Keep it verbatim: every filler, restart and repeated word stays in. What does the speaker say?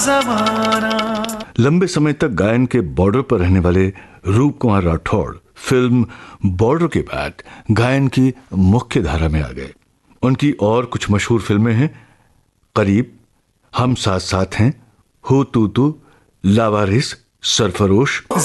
जमाना। लंबे समय तक गायन के बॉर्डर पर रहने वाले रूप कुमार राठौड़ फिल्म बॉर्डर के बाद गायन की मुख्य धारा में आ गए। उनकी और कुछ मशहूर फिल्में हैं करीब, हम साथ साथ हैं, हो तू तू, लावारिस, सरफरोश।